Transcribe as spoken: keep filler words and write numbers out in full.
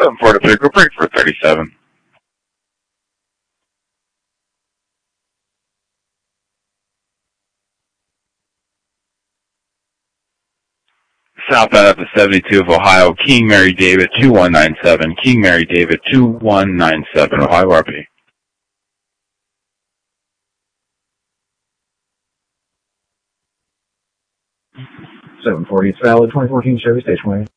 seven four to Pickle, break for thirty-seven. Southbound at the seventy-two of Ohio, King Mary David two one nine seven, King Mary David two one nine seven, Ohio R P. seven forty, it's valid, twenty fourteen Chevy Station Wagon.